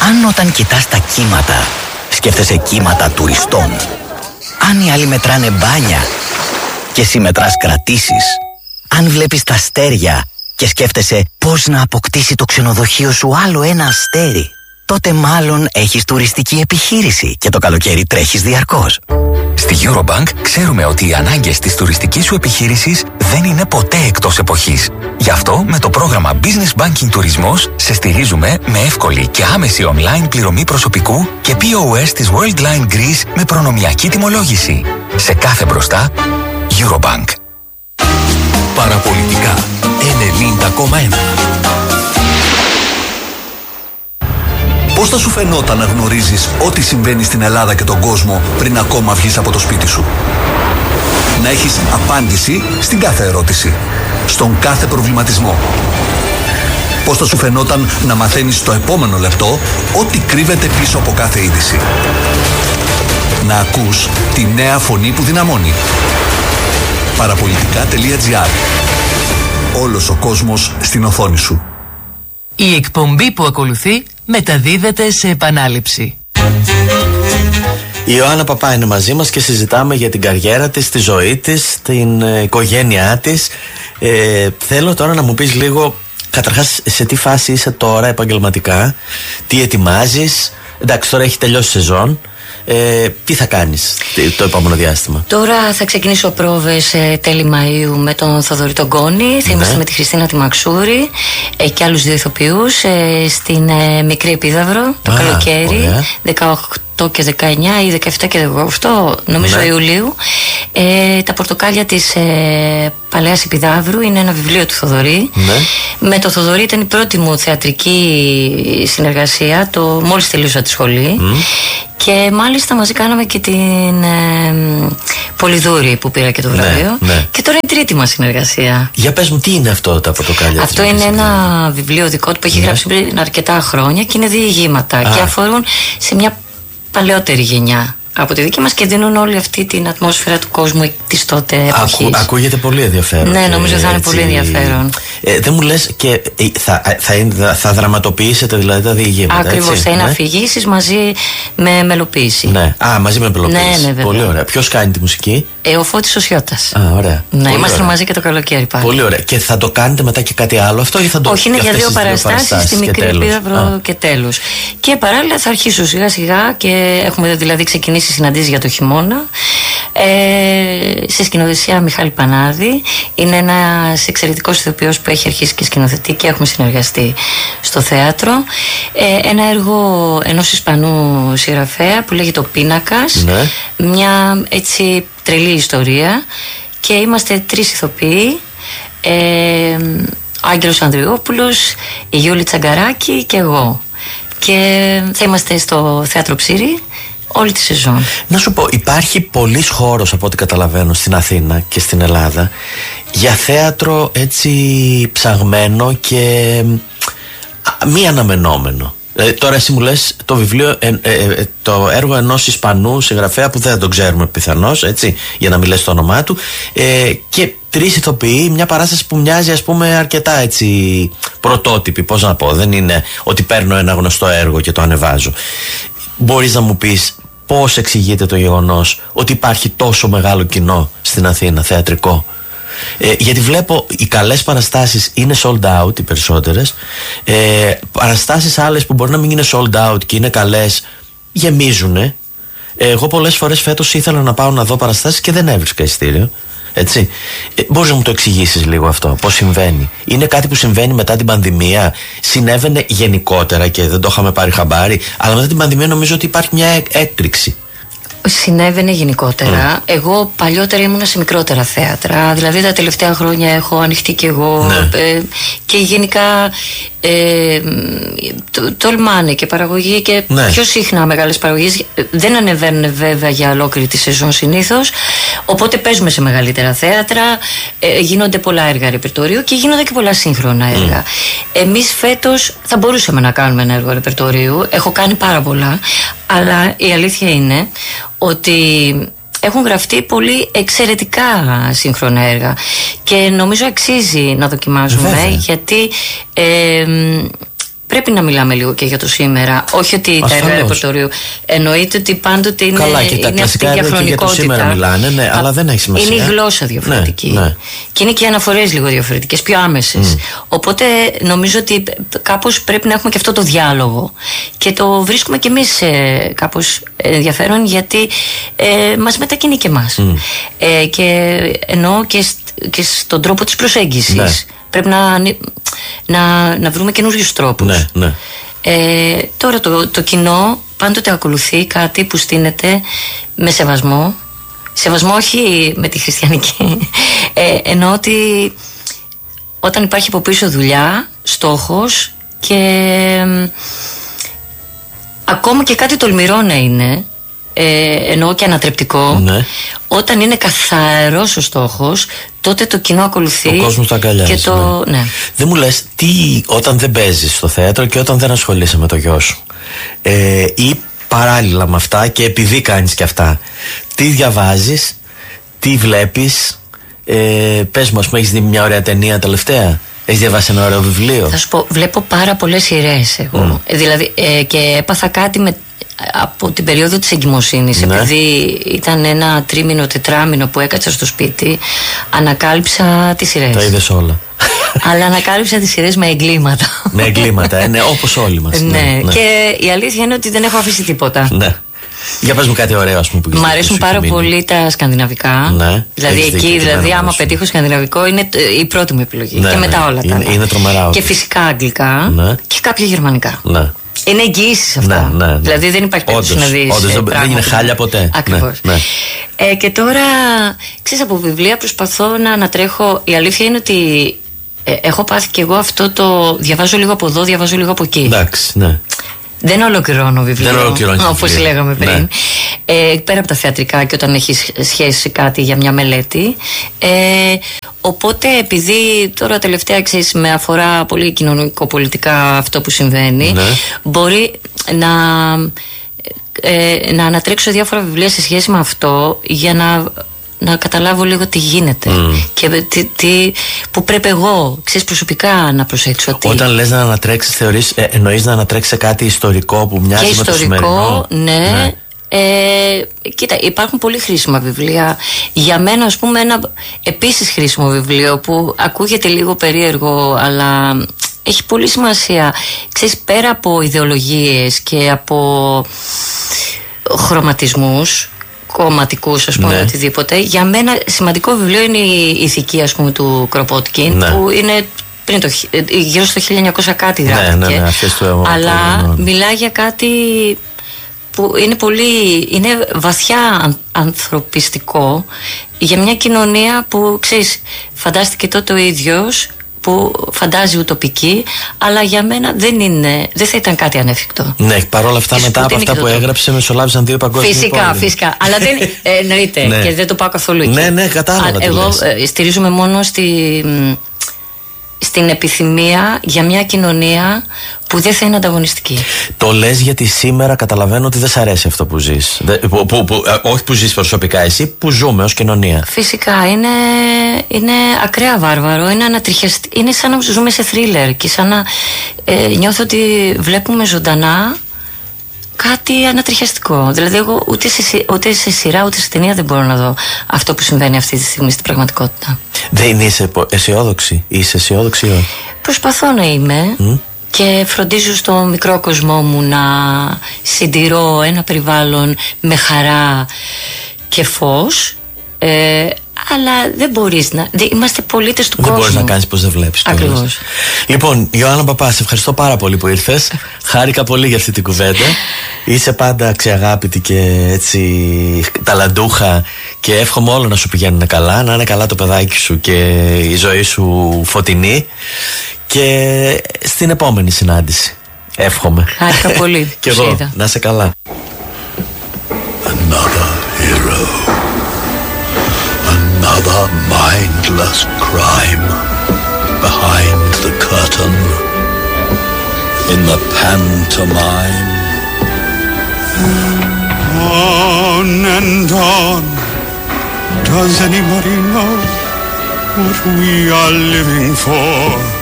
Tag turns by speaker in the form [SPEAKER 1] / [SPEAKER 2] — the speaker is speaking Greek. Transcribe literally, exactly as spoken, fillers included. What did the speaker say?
[SPEAKER 1] Αν όταν κοιτάς τα κύματα, σκέφτεσαι κύματα τουριστών. Αν οι άλλοι μετράνε μπάνια και εσύ μετράς κρατήσεις. Αν βλέπεις τα αστέρια και σκέφτεσαι πώς να αποκτήσει το ξενοδοχείο σου άλλο ένα αστέρι, τότε μάλλον έχεις τουριστική επιχείρηση και το καλοκαίρι τρέχεις διαρκώς.
[SPEAKER 2] Στη Eurobank ξέρουμε ότι οι ανάγκες της τουριστικής σου επιχείρησης δεν είναι ποτέ εκτός εποχής. Γι' αυτό με το πρόγραμμα Business Banking Τουρισμός σε στηρίζουμε με εύκολη και άμεση online πληρωμή προσωπικού και πι ο ες της Worldline Greece με προνομιακή τιμολόγηση. Σε κάθε μπροστά, Eurobank.
[SPEAKER 3] Παραπολιτικά ενενήντα κόμμα ένα. Πώς θα σου φαινόταν να γνωρίζεις ό,τι συμβαίνει στην Ελλάδα και τον κόσμο πριν ακόμα βγεις από το σπίτι σου? Να έχεις απάντηση στην κάθε ερώτηση, στον κάθε προβληματισμό. Πώς θα σου φαινόταν να μαθαίνεις στο επόμενο λεπτό ό,τι κρύβεται πίσω από κάθε είδηση? Να ακούς τη νέα φωνή που δυναμώνει. Παραπολιτικά τελεία τζι άρ. Όλος ο κόσμος στην οθόνη σου.
[SPEAKER 4] Η εκπομπή που ακολουθεί μεταδίδεται σε επανάληψη.
[SPEAKER 5] Η Ιωάννα Παπά είναι μαζί μας και συζητάμε για την καριέρα της, τη ζωή της, την ε, οικογένειά της. Ε, θέλω τώρα να μου πεις λίγο, καταρχάς, σε τι φάση είσαι τώρα επαγγελματικά, τι ετοιμάζεις? Εντάξει, τώρα έχει τελειώσει η σεζόν. Ε, τι θα κάνεις το επόμενο διάστημα?
[SPEAKER 6] Τώρα θα ξεκινήσω πρόβες ε, τέλη Μαΐου με τον Θοδωρή τον Κόνη. Θα είμαστε
[SPEAKER 5] ναι.
[SPEAKER 6] με τη Χριστίνα τη Μαξούρη ε, και άλλους δύο ηθοποιούς ε, στην ε, Μικρή Επίδαυρο το
[SPEAKER 5] Α,
[SPEAKER 6] καλοκαίρι,
[SPEAKER 5] ωραία.
[SPEAKER 6] δεκαοκτώ και δεκαεννιά ή δεκαεπτά και δεκαοκτώ νομίζω ναι. Ιουλίου. ε, Τα πορτοκάλια της ε, Παλαιάς Επιδαύρου είναι ένα βιβλίο του Θοδωρή.
[SPEAKER 5] Ναι.
[SPEAKER 6] Με το Θοδωρή ήταν η πρώτη μου θεατρική συνεργασία, το μόλις τελείωσα τη σχολή. Mm. Και μάλιστα μαζί κάναμε και την ε, Πολυδούρη που πήρα και το βραβείο.
[SPEAKER 5] Ναι, ναι.
[SPEAKER 6] Και τώρα είναι η τρίτη μας συνεργασία.
[SPEAKER 5] Για πες μου, τι είναι αυτό τα πορτοκάλια?
[SPEAKER 6] Αυτό είναι ένα βιβλίο δικό του που έχει ναι. γράψει πριν αρκετά χρόνια και είναι διηγήματα. Α. Και αφορούν σε μια παλαιότερη γενιά από τη δική μας και δίνουν όλη αυτή την ατμόσφαιρα του κόσμου της τότε εποχής.
[SPEAKER 5] Ακού, ακούγεται πολύ ενδιαφέρον.
[SPEAKER 6] Ναι, νομίζω θα είναι έτσι πολύ ενδιαφέρον.
[SPEAKER 5] Ε, δεν μου λες και θα, θα, θα, θα δραματοποιήσετε δηλαδή τα διηγήματα?
[SPEAKER 6] Ακριβώς, θα είναι ναι. αφηγήσεις μαζί με μελοποίηση.
[SPEAKER 5] Ναι, α, μαζί με μελοποίηση.
[SPEAKER 6] Ναι, ναι,
[SPEAKER 5] πολύ ωραία. Ποιος κάνει τη μουσική?
[SPEAKER 6] Ε, ο Φώτης ο Σιώτας.
[SPEAKER 5] Α, ωραία.
[SPEAKER 6] Ναι, είμαστε μαζί και το καλοκαίρι πάλι.
[SPEAKER 5] Πολύ ωραία. Και θα το κάνετε μετά και κάτι άλλο αυτό ή θα το?
[SPEAKER 6] Όχι, είναι για δύο παραστάσεις στη Μικρή Επίδαυρο και τέλος. Και παράλληλα θα αρχίσω σιγά σιγά και έχουμε δηλαδή ξεκινήσει συναντήσεις για το χειμώνα. Ε, σε σκηνοθεσία Μιχάλη Πανάδη. Είναι ένας εξαιρετικός ηθοποιός που έχει αρχίσει και σκηνοθετεί και έχουμε συνεργαστεί στο θέατρο. Ε, ένα έργο ενός Ισπανού συγγραφέα που λέγεται Ο Πίνακας.
[SPEAKER 5] Ναι.
[SPEAKER 6] Μια έτσι τρελή ιστορία. Και είμαστε τρεις ηθοποιοί. Ε, ο Άγγελος Ανδριόπουλος, η Γιούλη Τσαγκαράκη και εγώ. Και θα είμαστε στο Θέατρο Ψήρη όλη τη σεζόν.
[SPEAKER 5] Να σου πω, υπάρχει πολύς χώρος από ό,τι καταλαβαίνω στην Αθήνα και στην Ελλάδα για θέατρο έτσι ψαγμένο και μη αναμενόμενο. Ε, τώρα εσύ μου λες το βιβλίο, ε, ε, ε, το έργο ενός Ισπανού συγγραφέα που δεν τον ξέρουμε πιθανώς, έτσι, για να μην λες το όνομά του, ε, και τρεις ηθοποιοί, μια παράσταση που μοιάζει ας πούμε αρκετά έτσι πρωτότυπη, πώς να πω, δεν είναι ότι παίρνω ένα γνωστό έργο και το ανεβάζω. Μπορείς να μου πεις πώς εξηγείται το γεγονός ότι υπάρχει τόσο μεγάλο κοινό στην Αθήνα θεατρικό? Ε, γιατί βλέπω οι καλές παραστάσεις είναι sold out οι περισσότερες, ε, παραστάσεις άλλες που μπορεί να μην είναι sold out και είναι καλές γεμίζουνε. ε, Εγώ πολλές φορές φέτος ήθελα να πάω να δω παραστάσεις και δεν έβρισκα ειστήριο. Έτσι. Ε, μπορείς να μου το εξηγήσεις λίγο αυτό, πώς συμβαίνει? Είναι κάτι που συμβαίνει μετά την πανδημία? Συνέβαινε γενικότερα και δεν το είχαμε πάρει χαμπάρι, αλλά μετά την πανδημία νομίζω ότι υπάρχει μια έκρηξη.
[SPEAKER 6] Συνέβαινε γενικότερα. Mm. Εγώ παλιότερα ήμουνα σε μικρότερα θέατρα. Δηλαδή τα τελευταία χρόνια έχω ανοιχτεί κι εγώ. Ναι. Ε, και γενικά ε, το, τολμάνε και παραγωγή και ναι. πιο συχνά μεγάλες παραγωγές. Δεν ανεβαίνουν βέβαια για ολόκληρη τη σεζόν συνήθως. Οπότε παίζουμε σε μεγαλύτερα θέατρα. Ε, γίνονται πολλά έργα ρεπερτορίου και γίνονται και πολλά σύγχρονα έργα. Mm. Εμείς φέτος θα μπορούσαμε να κάνουμε ένα έργο ρεπερτορίου. Έχω κάνει πάρα πολλά. Αλλά η αλήθεια είναι ότι έχουν γραφτεί πολύ εξαιρετικά σύγχρονα έργα και νομίζω αξίζει να δοκιμάζουμε. Βέβαια. Γιατί ε, πρέπει να μιλάμε λίγο και για το σήμερα. Όχι ότι τα έργα ρεπερτορίου. Εννοείται ότι πάντοτε είναι,
[SPEAKER 5] καλά, και τα
[SPEAKER 6] είναι αυτή η
[SPEAKER 5] κλασικά έργα και για το σήμερα μιλάνε, ναι, αλλά δεν έχει σημασία.
[SPEAKER 6] Είναι η γλώσσα διαφορετική.
[SPEAKER 5] Ναι, ναι.
[SPEAKER 6] Και είναι και οι αναφορές λίγο διαφορετικές, πιο άμεσες. Mm. Οπότε νομίζω ότι κάπως πρέπει να έχουμε και αυτό το διάλογο. Και το βρίσκουμε κι εμείς ε, κάπως ενδιαφέρον, γιατί ε, μας μετακινεί και εμάς. Mm. Ε, και εννοώ και, και στον τρόπο της προσέγγισης. Ναι. Πρέπει να, να, να βρούμε καινούριους τρόπους.
[SPEAKER 5] Ναι, ναι.
[SPEAKER 6] Ε, τώρα το, το κοινό πάντοτε ακολουθεί κάτι που στείνεται με σεβασμό. Σεβασμό όχι με τη χριστιανική. Ε, εννοώ ότι όταν υπάρχει από πίσω δουλειά, στόχος και ε, ακόμα και κάτι τολμηρό να είναι, ε, εννοώ και ανατρεπτικό, ναι. Όταν είναι καθαρός ο στόχος, τότε το κοινό ακολουθεί.
[SPEAKER 5] Ο κόσμος τα αγκαλιάζει.
[SPEAKER 6] Και το, ναι. Ναι.
[SPEAKER 5] Δεν μου λες τι όταν δεν παίζεις στο θέατρο και όταν δεν ασχολείσαι με το γιο σου, ε, ή παράλληλα με αυτά και επειδή κάνεις και αυτά, τι διαβάζεις, τι βλέπεις, ε, πες μου, ας πούμε, έχεις δει μια ωραία ταινία τελευταία, έχεις διαβάσει ένα ωραίο βιβλίο?
[SPEAKER 6] Θα σου πω, βλέπω πάρα πολλές σειρές εγώ. Mm. Δηλαδή, ε, και έπαθα κάτι με, από την περίοδο της εγκυμοσύνης, ναι. Επειδή ήταν ένα τρίμηνο, τετράμηνο που έκατσα στο σπίτι, ανακάλυψα τις σειρές.
[SPEAKER 5] Τα είδες όλα.
[SPEAKER 6] Αλλά ανακάλυψα τις σειρές με εγκλήματα.
[SPEAKER 5] Με εγκλήματα, ε, ναι, όπως όλοι μας.
[SPEAKER 6] Ναι, ναι, ναι. Και η αλήθεια είναι ότι δεν έχω αφήσει τίποτα.
[SPEAKER 5] Ναι. Για πες μου κάτι ωραίο, ας πούμε, που
[SPEAKER 6] μ' αρέσουν πάρα πολύ τα σκανδιναβικά. Ναι. Δηλαδή εκεί, δίκιο, δηλαδή, άμα πετύχω σκανδιναβικό, είναι η πρώτη μου επιλογή. Ναι, και μετά όλα τα
[SPEAKER 5] άλλα. Είναι τρομερά.
[SPEAKER 6] Και φυσικά αγγλικά, ναι. Και κάποια γερμανικά.
[SPEAKER 5] Ναι.
[SPEAKER 6] Είναι εγγυήσεις αυτά.
[SPEAKER 5] Ναι, ναι, ναι.
[SPEAKER 6] Δηλαδή δεν υπάρχει περίπτωση να δεις.
[SPEAKER 5] Όντως, ε, δεν είναι χάλια ποτέ.
[SPEAKER 6] Ακριβώς.
[SPEAKER 5] Ναι, ναι.
[SPEAKER 6] Ε, και τώρα, ξέρεις, από βιβλία προσπαθώ να ανατρέχω. Η αλήθεια είναι ότι ε, έχω πάθει και εγώ αυτό το. Διαβάζω λίγο από εδώ, διαβάζω λίγο από εκεί.
[SPEAKER 5] Εντάξει, ναι.
[SPEAKER 6] Δεν ολοκληρώνω βιβλίο, όπως λέγαμε πριν.
[SPEAKER 5] Ναι.
[SPEAKER 6] Ε, πέρα από τα θεατρικά και όταν έχει σχέση κάτι για μια μελέτη. Ε, οπότε, επειδή τώρα τελευταία, ξέρεις, με αφορά πολύ κοινωνικο-πολιτικά αυτό που συμβαίνει, ναι. Μπορεί να, ε, να ανατρέξω διάφορα βιβλία σε σχέση με αυτό για να, να καταλάβω λίγο τι γίνεται mm. και τι, τι, που πρέπει εγώ, ξέρεις, προσωπικά να προσέξω. Τι...
[SPEAKER 5] Όταν λες να ανατρέξεις, θεωρείς, ε, εννοείς να ανατρέξεις σε κάτι ιστορικό που μοιάζει
[SPEAKER 6] και
[SPEAKER 5] με
[SPEAKER 6] ιστορικό,
[SPEAKER 5] το σημερινό?
[SPEAKER 6] Ναι, ναι. Ε, κοίτα, υπάρχουν πολύ χρήσιμα βιβλία. Για μένα, ας πούμε, ένα επίσης χρήσιμο βιβλίο που ακούγεται λίγο περίεργο, αλλά έχει πολύ σημασία. Ξέρεις, πέρα από ιδεολογίες και από χρωματισμούς κομματικούς, ας πούμε, ναι. Οτιδήποτε, για μένα σημαντικό βιβλίο είναι η ηθική, ας πούμε, του Κροπότκιν, ναι. Που είναι πριν το, γύρω στο χίλια εννιακόσια κάτι γράφτηκε, ναι, ναι, ναι, το, αλλά το, ναι, ναι. Μιλάει για κάτι που είναι πολύ, είναι βαθιά ανθρωπιστικό για μια κοινωνία που, ξέρεις, φαντάστηκε τότε ο ίδιος, που φαντάζει ουτοπική, αλλά για μένα δεν είναι, δεν θα ήταν κάτι ανέφικτο.
[SPEAKER 5] Ναι, παρόλα αυτά, μετά από αυτά που έγραψε, μεσολάβησαν δύο παγκόσμιοι πόλεμοι. Φυσικά,
[SPEAKER 6] πόλη. Φυσικά. Αλλά δεν εννοείται, ναι. Και δεν το πάω καθόλου εκεί.
[SPEAKER 5] Ναι, ναι, κατάλαβα.
[SPEAKER 6] Εγώ ε, στηρίζομαι μόνο στη, στην επιθυμία για μια κοινωνία που δεν θα είναι ανταγωνιστική.
[SPEAKER 5] Το λες γιατί σήμερα καταλαβαίνω ότι δεν σ' αρέσει αυτό που ζεις. Που, που, που, όχι που ζεις προσωπικά, εσύ που ζούμε ως κοινωνία.
[SPEAKER 6] Φυσικά, είναι, είναι ακραία βάρβαρο, είναι ανατριχιαστή, είναι σαν να ζούμε σε θρίλερ και σαν να ε, νιώθω ότι βλέπουμε ζωντανά κάτι ανατριχιαστικό. Δηλαδή εγώ ούτε σε, ούτε σε σειρά ούτε σε ταινία δεν μπορώ να δω αυτό που συμβαίνει αυτή τη στιγμή στην πραγματικότητα.
[SPEAKER 5] Δεν είσαι αισιόδοξη? Είσαι αισιόδοξη ή όχι?
[SPEAKER 6] Προσπαθώ να είμαι. Mm. Και φροντίζω στο μικρό κοσμό μου να συντηρώ ένα περιβάλλον με χαρά και φως, ε, αλλά δεν μπορείς να... Δεν, είμαστε πολίτες του
[SPEAKER 5] δεν
[SPEAKER 6] κόσμου.
[SPEAKER 5] Δεν μπορείς να κάνεις πως δεν βλέπεις.
[SPEAKER 6] Ακριβώς.
[SPEAKER 5] Λοιπόν, Ιωάννα Παπά, σε ευχαριστώ πάρα πολύ που ήρθες. Χάρηκα πολύ για αυτή την κουβέντα. Είσαι πάντα αξιαγάπητη και έτσι ταλαντούχα και εύχομαι όλο να σου πηγαίνουν καλά, να είναι καλά το παιδάκι σου και η ζωή σου φωτεινή. Και στην επόμενη συνάντηση. Εύχομαι.
[SPEAKER 6] Χάρηκα πολύ.
[SPEAKER 5] Και εγώ. Να είσαι καλά.
[SPEAKER 7] Another hero. Another mindless crime. Behind the curtain. In the pantomime. On and on. Does anybody know what we are living for?